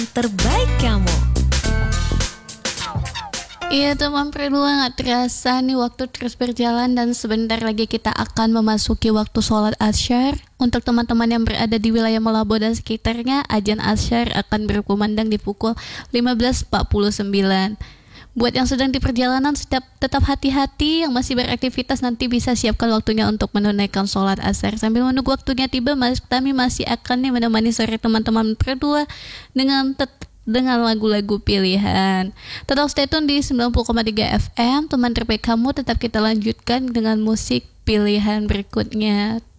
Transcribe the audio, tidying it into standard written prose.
terbaik kamu. Iya teman berdua, gak terasa nih waktu terus berjalan dan sebentar lagi kita akan memasuki waktu sholat asyar. Untuk teman-teman yang berada di wilayah Malabo dan sekitarnya, azan asyar akan berkumandang di pukul 15.49. Buat yang sedang di perjalanan tetap hati-hati, yang masih beraktivitas nanti bisa siapkan waktunya untuk menunaikan sholat asar. Sambil menunggu waktunya tiba, kami masih akan menemani sore teman-teman berdua dengan lagu-lagu pilihan. Tetap stay tune di 90,3 FM. Teman terbaik kamu, tetap kita lanjutkan dengan musik pilihan berikutnya.